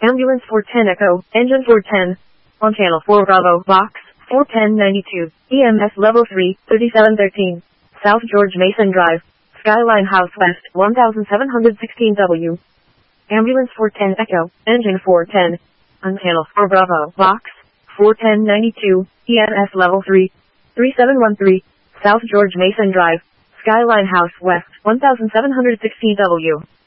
Ambulance 410 Echo, Engine 410. On Channel 4 Bravo, Box 41092. EMS Level 3, 3713. South George Mason Drive. Skyline House West, 1716W. Ambulance 410 Echo, Engine 410. On Channel 4 Bravo, Box 41092. EMS Level 3, 3713. South George Mason Drive. Skyline House West, 1716W.